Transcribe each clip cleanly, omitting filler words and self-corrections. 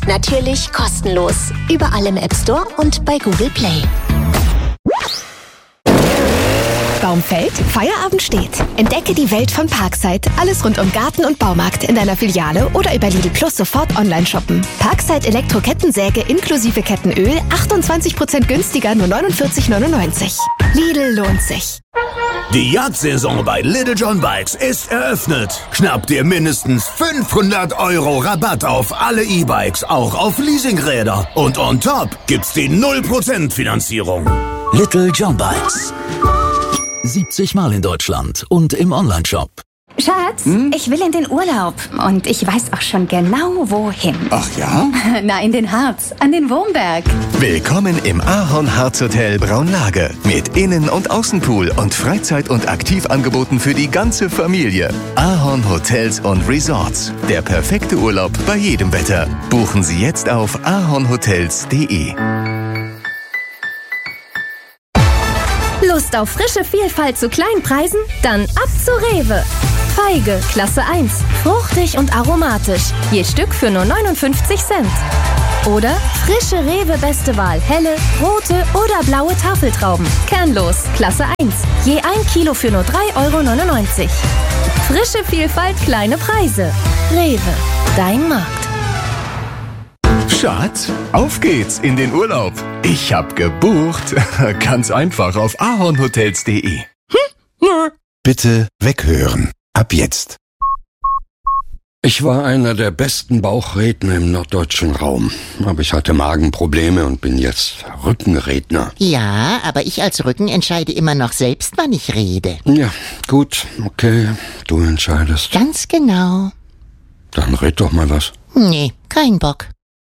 Natürlich kostenlos. Überall im App Store und bei Google Play. Baum fällt, Feierabend steht. Entdecke die Welt von Parkside. Alles rund um Garten und Baumarkt in deiner Filiale oder über Lidl Plus sofort online shoppen. Parkside Elektro-Kettensäge inklusive Kettenöl 28% günstiger, nur 49,99. Lidl lohnt sich. Die Jagdsaison bei Little John Bikes ist eröffnet. Schnapp dir mindestens 500 € Rabatt auf alle E-Bikes, auch auf Leasingräder. Und on top gibt's die 0% Finanzierung. Little John Bikes. 70 Mal in Deutschland und im Onlineshop. Schatz, ich will in den Urlaub und ich weiß auch schon genau, wohin. Ach ja? Na, in den Harz, an den Wurmberg. Willkommen im Ahorn Harz Hotel Braunlage mit Innen- und Außenpool und Freizeit- und Aktivangeboten für die ganze Familie. Ahorn Hotels und Resorts. Der perfekte Urlaub bei jedem Wetter. Buchen Sie jetzt auf ahornhotels.de. Lust auf frische Vielfalt zu kleinen Preisen? Dann ab zu Rewe. Feige, Klasse 1. Fruchtig und aromatisch. Je Stück für nur 59 Cent. Oder frische Rewe Beste Wahl. Helle, rote oder blaue Tafeltrauben. Kernlos, Klasse 1. Je 1 Kilo für nur 3,99 €. Frische Vielfalt, kleine Preise. Rewe, dein Markt. Schatz, auf geht's in den Urlaub. Ich hab gebucht. Ganz einfach auf ahornhotels.de. Bitte weghören. Ab jetzt. Ich war einer der besten Bauchredner im norddeutschen Raum. Aber ich hatte Magenprobleme und bin jetzt Rückenredner. Ja, aber ich als Rücken entscheide immer noch selbst, wann ich rede. Ja, gut, okay, du entscheidest. Ganz genau. Dann red doch mal was. Nee, kein Bock.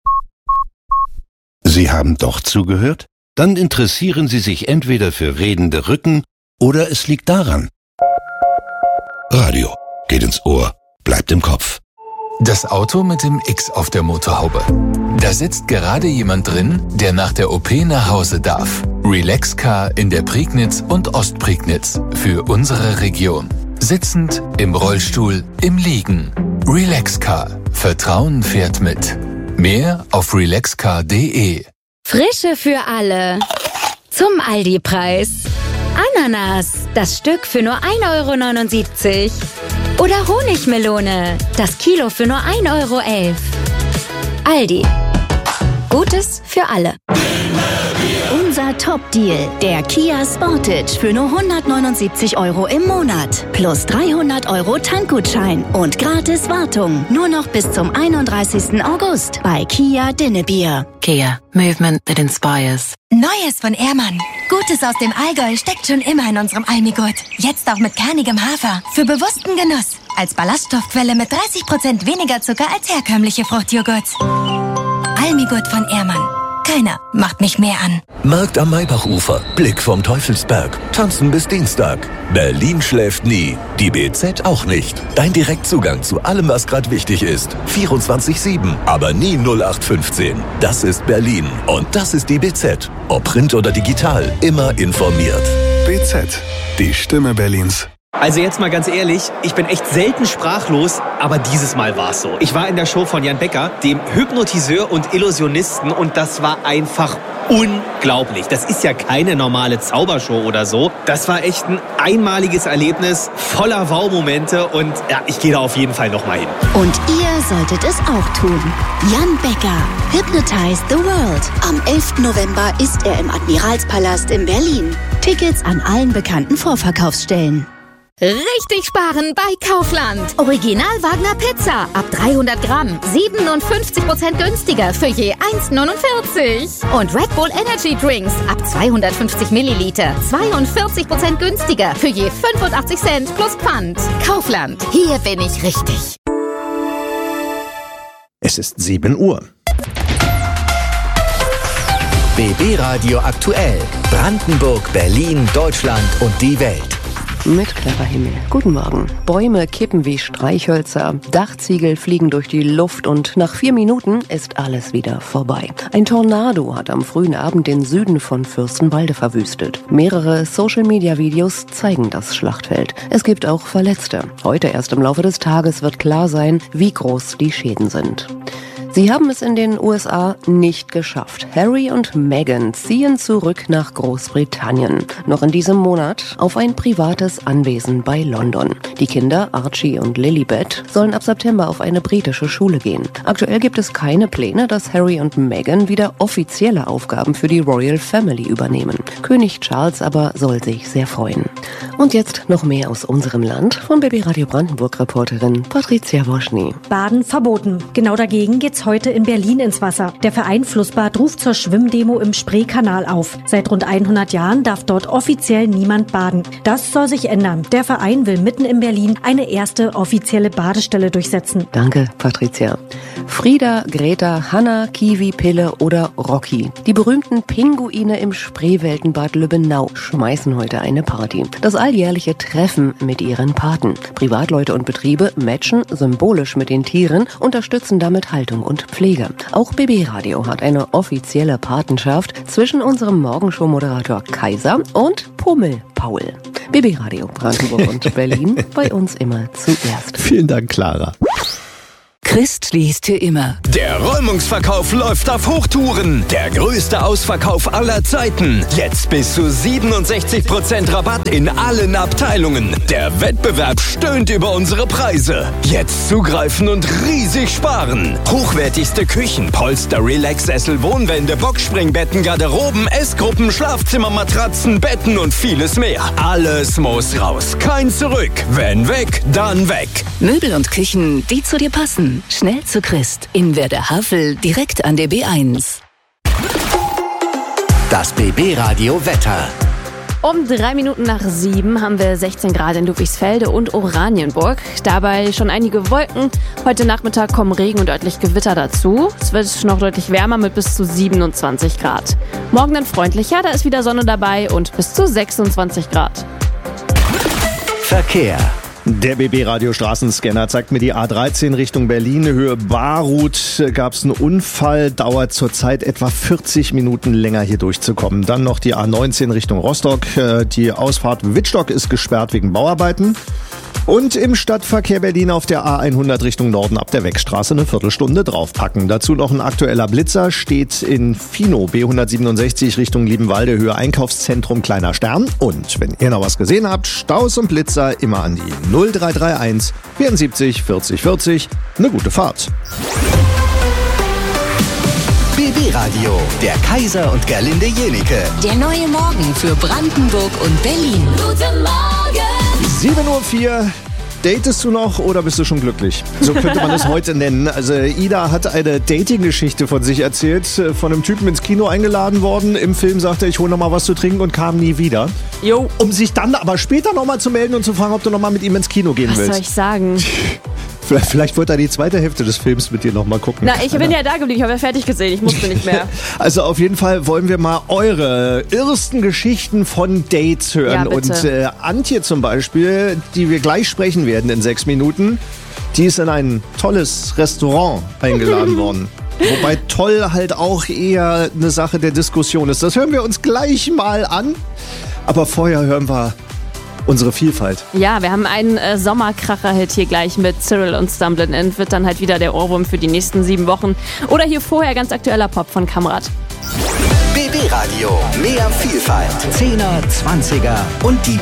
Sie haben doch zugehört? Dann interessieren Sie sich entweder für redende Rücken oder es liegt daran. Radio geht ins Ohr, bleibt im Kopf. Das Auto mit dem X auf der Motorhaube. Da sitzt gerade jemand drin, der nach der OP nach Hause darf. Relax-Car in der Prignitz und Ostprignitz für unsere Region. Sitzend, im Rollstuhl, im Liegen. Relax-Car. Vertrauen fährt mit. Mehr auf relaxcar.de. Frische für alle. Zum Aldi-Preis. Ananas, das Stück für nur 1,79 € Oder Honigmelone, das Kilo für nur 1,11 €. Aldi. Gutes für alle. Unser Top-Deal, der Kia Sportage für nur 179 € im Monat. Plus 300 € Tankgutschein und gratis Wartung. Nur noch bis zum 31. August bei Kia Dinnebier. Kia, movement that inspires. Neues von Ehrmann. Gutes aus dem Allgäu steckt schon immer in unserem Almigurt. Jetzt auch mit kernigem Hafer. Für bewussten Genuss. Als Ballaststoffquelle mit 30% weniger Zucker als herkömmliche Fruchtjoghurts. Almigurt von Ehrmann. Keiner macht mich mehr an. Markt am Maybachufer. Blick vom Teufelsberg. Tanzen bis Dienstag. Berlin schläft nie. Die BZ auch nicht. Dein Direktzugang zu allem, was gerade wichtig ist. 24/7. Aber nie 0815. Das ist Berlin. Und das ist die BZ. Ob Print oder digital. Immer informiert. BZ. Die Stimme Berlins. Also jetzt mal ganz ehrlich, ich bin echt selten sprachlos, aber dieses Mal war's so. Ich war in der Show von Jan Becker, dem Hypnotiseur und Illusionisten, und das war einfach unglaublich. Das ist ja keine normale Zaubershow oder so. Das war echt ein einmaliges Erlebnis, voller Wow-Momente, und ja, ich gehe da auf jeden Fall nochmal hin. Und ihr solltet es auch tun. Jan Becker, Hypnotize the World. Am 11. November ist er im Admiralspalast in Berlin. Tickets an allen bekannten Vorverkaufsstellen. Richtig sparen bei Kaufland. Original Wagner Pizza ab 300 Gramm. 57% günstiger für je 1,49 €. Und Red Bull Energy Drinks ab 250 Milliliter. 42% günstiger für je 85 Cent plus Pfand. Kaufland. Hier bin ich richtig. Es ist 7 Uhr. BB Radio aktuell. Brandenburg, Berlin, Deutschland und die Welt. Mit klarer Himmel. Guten Morgen. Bäume kippen wie Streichhölzer, Dachziegel fliegen durch die Luft und nach 4 Minuten ist alles wieder vorbei. Ein Tornado hat am frühen Abend den Süden von Fürstenwalde verwüstet. Mehrere Social-Media-Videos zeigen das Schlachtfeld. Es gibt auch Verletzte. Heute erst im Laufe des Tages wird klar sein, wie groß die Schäden sind. Sie haben es in den USA nicht geschafft. Harry und Meghan ziehen zurück nach Großbritannien. Noch in diesem Monat auf ein privates Anwesen bei London. Die Kinder, Archie und Lilibet, sollen ab September auf eine britische Schule gehen. Aktuell gibt es keine Pläne, dass Harry und Meghan wieder offizielle Aufgaben für die Royal Family übernehmen. König Charles aber soll sich sehr freuen. Und jetzt noch mehr aus unserem Land von BB Radio Brandenburg-Reporterin Patricia Woschny. Baden verboten. Genau dagegen geht's heute in Berlin ins Wasser. Der Verein Flussbad ruft zur Schwimmdemo im Spreekanal auf. Seit rund 100 Jahren darf dort offiziell niemand baden. Das soll sich ändern. Der Verein will mitten in Berlin eine erste offizielle Badestelle durchsetzen. Danke, Patricia. Frieda, Greta, Hanna, Kiwi, Pille oder Rocky. Die berühmten Pinguine im Spreeweltenbad Lübbenau schmeißen heute eine Party. Das alljährliche Treffen mit ihren Paten. Privatleute und Betriebe matchen symbolisch mit den Tieren, unterstützen damit Haltung und Pflege. Auch BB Radio hat eine offizielle Patenschaft zwischen unserem Morgenshow-Moderator Kaiser und Pummel Paul. BB Radio Brandenburg und Berlin, bei uns immer zuerst. Vielen Dank, Clara. Christ liest für immer. Der Räumungsverkauf läuft auf Hochtouren. Der größte Ausverkauf aller Zeiten. Jetzt bis zu 67% Rabatt in allen Abteilungen. Der Wettbewerb stöhnt über unsere Preise. Jetzt zugreifen und riesig sparen. Hochwertigste Küchen, Polster, Relax-Sessel, Wohnwände, Boxspringbetten, Garderoben, Essgruppen, Schlafzimmermatratzen, Betten und vieles mehr. Alles muss raus. Kein Zurück. Wenn weg, dann weg. Möbel und Küchen, die zu dir passen. Schnell zu Christ. In Werder-Havel, direkt an der B1. Das BB Radio Wetter. Um 3 Minuten nach 7 haben wir 16 Grad in Ludwigsfelde und Oranienburg. Dabei schon einige Wolken. Heute Nachmittag kommen Regen und örtlich Gewitter dazu. Es wird noch deutlich wärmer mit bis zu 27 Grad. Morgen dann freundlicher, da ist wieder Sonne dabei und bis zu 26 Grad. Verkehr. Der BB-Radio-Straßenscanner zeigt mir die A13 Richtung Berlin. Höhe Barut gab es einen Unfall. Dauert zurzeit etwa 40 Minuten länger hier durchzukommen. Dann noch die A19 Richtung Rostock. Die Ausfahrt Wittstock ist gesperrt wegen Bauarbeiten. Und im Stadtverkehr Berlin auf der A100 Richtung Norden ab der Weckstraße eine Viertelstunde draufpacken. Dazu noch ein aktueller Blitzer, steht in Fino B167 Richtung Liebenwalde, Höhe Einkaufszentrum Kleiner Stern. Und wenn ihr noch was gesehen habt, Staus und Blitzer immer an die 0331 74 40 40. Eine gute Fahrt. BB Radio, der Kaiser und Gerlinde Jenike. Der neue Morgen für Brandenburg und Berlin. Guten Morgen! 7:04 Uhr. Datest du noch oder bist du schon glücklich? So könnte man es heute nennen. Also Ida hat eine Dating-Geschichte von sich erzählt. Von einem Typen ins Kino eingeladen worden. Im Film sagte er, ich hole noch mal was zu trinken und kam nie wieder. Jo. Um sich dann aber später noch mal zu melden und zu fragen, ob du noch mal mit ihm ins Kino gehen willst. Was soll ich sagen? Vielleicht wollte er die zweite Hälfte des Films mit dir noch mal gucken. Na, ich bin ja da geblieben. Ich habe ja fertig gesehen. Ich musste nicht mehr. Also auf jeden Fall wollen wir mal eure ersten Geschichten von Dates hören. Ja, bitte. Und Antje zum Beispiel, die wir gleich sprechen werden in 6 Minuten, die ist in ein tolles Restaurant eingeladen worden. Wobei toll halt auch eher eine Sache der Diskussion ist. Das hören wir uns gleich mal an. Aber vorher hören wir unsere Vielfalt. Ja, wir haben einen Sommerkracher-Hit hier gleich mit Cyril und Stumblin' End. Wird dann halt wieder der Ohrwurm für die nächsten 7 Wochen. Oder hier vorher ganz aktueller Pop von Kamrat. BB Radio, mehr Vielfalt. 10er, 20er und die